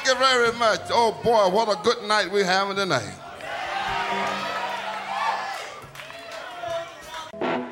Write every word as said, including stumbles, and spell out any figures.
Thank you very much. Oh, boy, what a good night we're having tonight.